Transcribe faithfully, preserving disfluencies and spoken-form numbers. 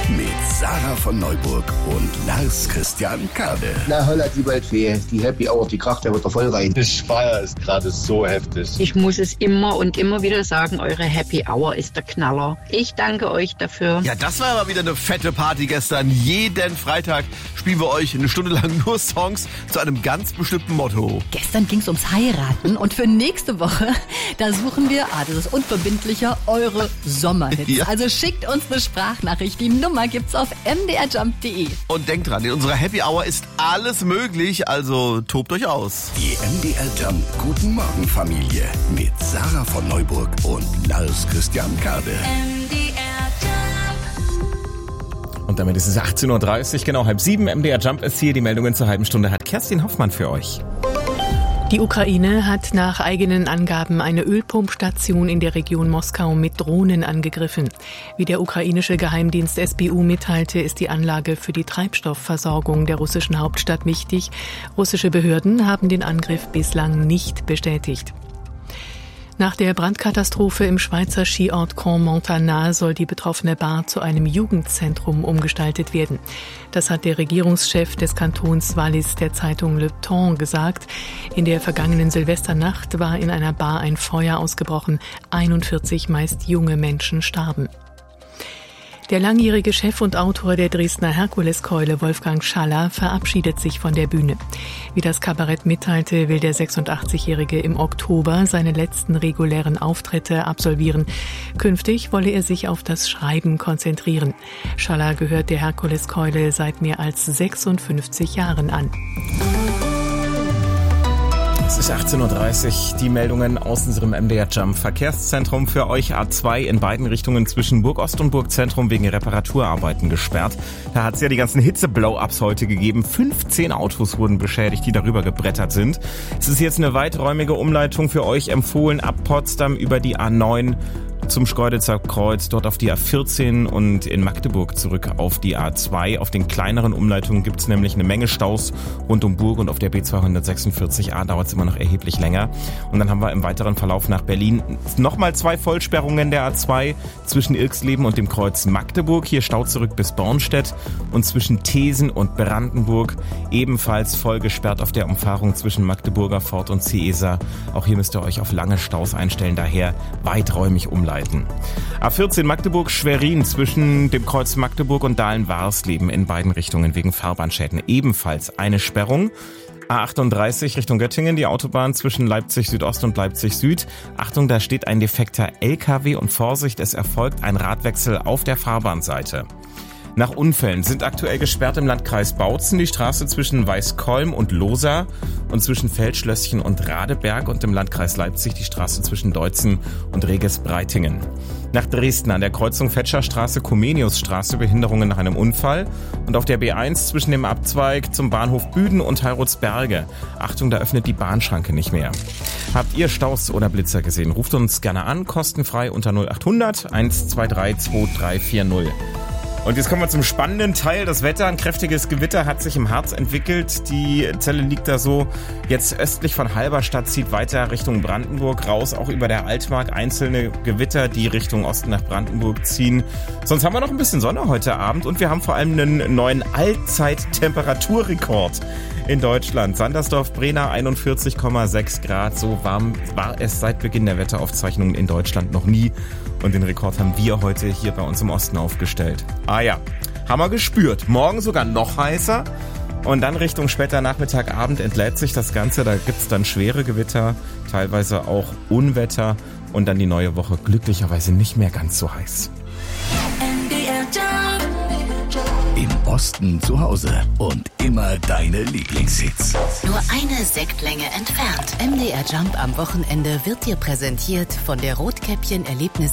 Mit Sarah von Neuburg und Lars Christian Kade. Na, holla die Waldfee, die Happy Hour, die kracht ja wieder voll rein. Das Feier ist gerade so heftig. Ich muss es immer und immer wieder sagen, eure Happy Hour ist der Knaller. Ich danke euch dafür. Ja, das war aber wieder eine fette Party gestern. Jeden Freitag spielen wir euch eine Stunde lang nur Songs zu einem ganz bestimmten Motto. Gestern ging's ums Heiraten und für nächste Woche, da suchen wir, ah, das ist unverbindlicher, eure Sommerhits. Ja. Also schickt uns eine Sprachnachricht. Die Nummer gibt's auf m d r jump punkt d e. Und denkt dran, in unserer Happy Hour ist alles möglich, also tobt euch aus. Die M D R Jump Guten Morgen Familie mit Sarah von Neuburg und Lars Christian Kade. Und damit ist es achtzehn Uhr dreißig, genau halb sieben. M D R Jump ist hier. Die Meldungen zur halben Stunde hat Kerstin Hoffmann für euch. Die Ukraine hat nach eigenen Angaben eine Ölpumpstation in der Region Moskau mit Drohnen angegriffen. Wie der ukrainische Geheimdienst S B U mitteilte, ist die Anlage für die Treibstoffversorgung der russischen Hauptstadt wichtig. Russische Behörden haben den Angriff bislang nicht bestätigt. Nach der Brandkatastrophe im Schweizer Skiort Crans-Montana soll die betroffene Bar zu einem Jugendzentrum umgestaltet werden. Das hat der Regierungschef des Kantons Wallis der Zeitung Le Temps gesagt. In der vergangenen Silvesternacht war in einer Bar ein Feuer ausgebrochen. einundvierzig meist junge Menschen starben. Der langjährige Chef und Autor der Dresdner Herkuleskeule, Wolfgang Schaller, verabschiedet sich von der Bühne. Wie das Kabarett mitteilte, will der sechsundachtzigjährige im Oktober seine letzten regulären Auftritte absolvieren. Künftig wolle er sich auf das Schreiben konzentrieren. Schaller gehört der Herkuleskeule seit mehr als sechsundfünfzig Jahren an. Es ist achtzehn Uhr dreißig, die Meldungen aus unserem M D R Jump Verkehrszentrum für euch. A zwei in beiden Richtungen zwischen Burgost und Burgzentrum wegen Reparaturarbeiten gesperrt. Da hat es ja die ganzen Hitze-Blow-Ups heute gegeben. fünfzehn Autos wurden beschädigt, die darüber gebrettert sind. Es ist jetzt eine weiträumige Umleitung für euch empfohlen ab Potsdam über die A neun zum Schkeuditzer Kreuz, dort auf die A vierzehn und in Magdeburg zurück auf die A zwei. Auf den kleineren Umleitungen gibt es nämlich eine Menge Staus rund um Burg und auf der B zweihundertsechsundvierzig A dauert es immer noch erheblich länger. Und dann haben wir im weiteren Verlauf nach Berlin nochmal zwei Vollsperrungen der A zwei zwischen Irxleben und dem Kreuz Magdeburg. Hier Stau zurück bis Bornstedt und zwischen Thesen und Brandenburg ebenfalls voll gesperrt auf der Umfahrung zwischen Magdeburger Fort und Ciesa. Auch hier müsst ihr euch auf lange Staus einstellen, daher weiträumig umleiten. A vierzehn Magdeburg-Schwerin zwischen dem Kreuz Magdeburg und Dahlen-Warsleben in beiden Richtungen wegen Fahrbahnschäden ebenfalls eine Sperrung. A achtunddreißig Richtung Göttingen, die Autobahn zwischen Leipzig Südost und Leipzig Süd. Achtung, da steht ein defekter L K W und Vorsicht, es erfolgt ein Radwechsel auf der Fahrbahnseite. Nach Unfällen sind aktuell gesperrt im Landkreis Bautzen die Straße zwischen Weißkolm und Losa und zwischen Feldschlösschen und Radeberg und im Landkreis Leipzig die Straße zwischen Deutzen und Reges-Breitingen. Nach Dresden an der Kreuzung Fetscherstraße, Comeniusstraße Behinderungen nach einem Unfall und auf der B eins zwischen dem Abzweig zum Bahnhof Büden und Heilrotsberge. Achtung, da öffnet die Bahnschranke nicht mehr. Habt ihr Staus oder Blitzer gesehen? Ruft uns gerne an, kostenfrei unter null achthundert eins zwei drei zwei drei vier null. Und jetzt kommen wir zum spannenden Teil. Das Wetter, ein kräftiges Gewitter hat sich im Harz entwickelt. Die Zelle liegt da so jetzt östlich von Halberstadt, zieht weiter Richtung Brandenburg raus, auch über der Altmark einzelne Gewitter, die Richtung Osten nach Brandenburg ziehen. Sonst haben wir noch ein bisschen Sonne heute Abend und wir haben vor allem einen neuen Allzeit-Temperaturrekord in Deutschland. Sandersdorf-Brenner einundvierzig Komma sechs Grad. So warm war es seit Beginn der Wetteraufzeichnungen in Deutschland noch nie. Und den Rekord haben wir heute hier bei uns im Osten aufgestellt. Ah ja, haben wir gespürt. Morgen sogar noch heißer. Und dann Richtung später Nachmittag, Abend entlädt sich das Ganze. Da gibt's dann schwere Gewitter, teilweise auch Unwetter. Und dann die neue Woche glücklicherweise nicht mehr ganz so heiß. Im Osten zu Hause und immer deine Lieblingshits. Nur eine Sektlänge entfernt. M D R Jump am Wochenende wird dir präsentiert von der Rotkäppchen Erlebnis